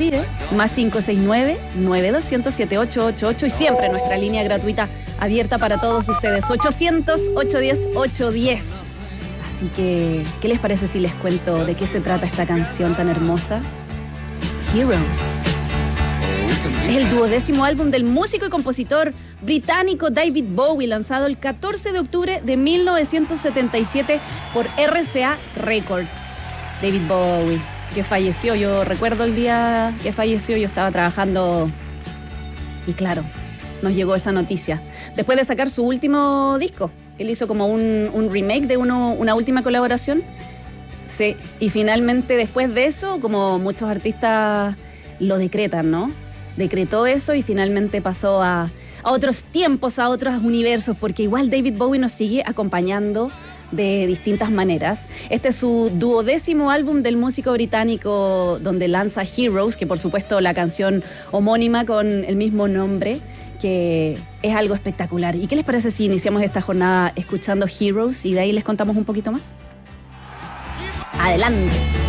olvide, más 569-9200-7888 y siempre nuestra línea gratuita abierta para todos ustedes, 800-810-810. Así que, ¿qué les parece si les cuento de qué se trata esta canción tan hermosa? Heroes. Es el 12º álbum del músico y compositor británico David Bowie, lanzado el 14 de octubre de 1977 por RCA Records. David Bowie, que falleció, yo recuerdo el día que falleció, yo estaba trabajando y claro, nos llegó esa noticia. Después de sacar su último disco, él hizo como un remake de una última colaboración. Sí, y finalmente después de eso, como muchos artistas lo decretan, ¿no? Decretó eso y finalmente pasó a otros tiempos, a otros universos, porque igual David Bowie nos sigue acompañando de distintas maneras. Este es su 12º álbum del músico británico, donde lanza Heroes, que por supuesto la canción homónima con el mismo nombre, que es algo espectacular. ¿Y qué les parece si iniciamos esta jornada escuchando Heroes y de ahí les contamos un poquito más? Adelante.